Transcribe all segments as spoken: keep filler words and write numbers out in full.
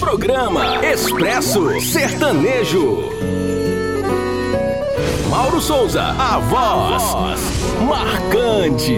Programa Expresso Sertanejo. Mauro Souza, a voz, a voz marcante.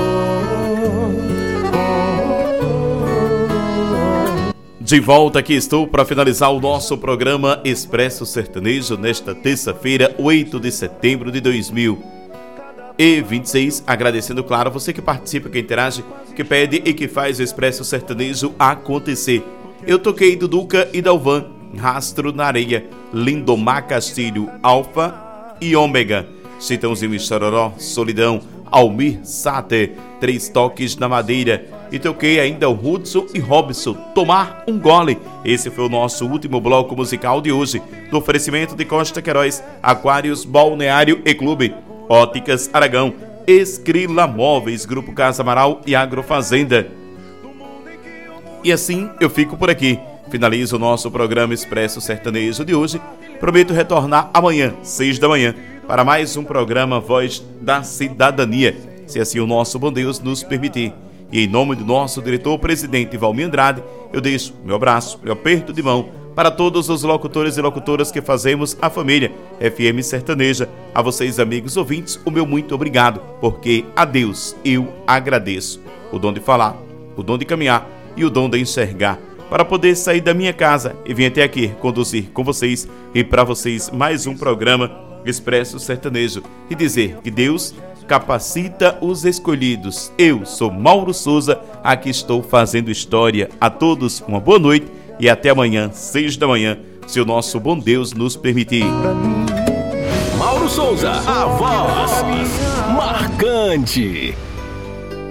De volta aqui estou para finalizar o nosso programa Expresso Sertanejo nesta terça-feira, oito de setembro de dois mil e vinte e seis. Agradecendo, claro, você que participa, que interage, que pede e que faz o Expresso Sertanejo acontecer. Eu toquei do Duca e Dalvan, Rastro na Areia, Lindomar Castilho, Alfa e Ômega, Chitãozinho e Chororó, Solidão, Almir Sater, Três Toques na Madeira. E toquei ainda o Hudson e Robson, Tomar um Gole. Esse foi o nosso último bloco musical de hoje, do oferecimento de Costa Queiroz, Aquários, Balneário e Clube, Óticas Aragão, Escrila Móveis, Grupo Casa Amaral e Agrofazenda. E assim eu fico por aqui. Finalizo o nosso programa Expresso Sertanejo de hoje. Prometo retornar amanhã, seis da manhã, para mais um programa Voz da Cidadania, se assim o nosso bom Deus nos permitir. E em nome do nosso diretor-presidente Valmir Andrade, eu deixo meu abraço, meu aperto de mão para todos os locutores e locutoras que fazemos a família F M Sertaneja. A vocês, amigos ouvintes, o meu muito obrigado, porque a Deus eu agradeço o dom de falar, o dom de caminhar e o dom de enxergar, para poder sair da minha casa e vir até aqui conduzir com vocês e para vocês mais um programa Expresso Sertanejo e dizer que Deus capacita os escolhidos. Eu sou Mauro Souza, aqui estou fazendo história. A todos uma boa noite e até amanhã, seis da manhã, se o nosso bom Deus nos permitir. Mauro Souza, a voz marcante.